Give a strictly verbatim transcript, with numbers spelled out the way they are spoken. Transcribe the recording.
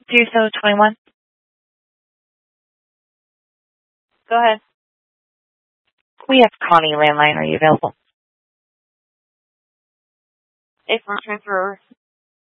two so twenty-one. Go ahead. We have Connie landline. Are you available? If we're transfer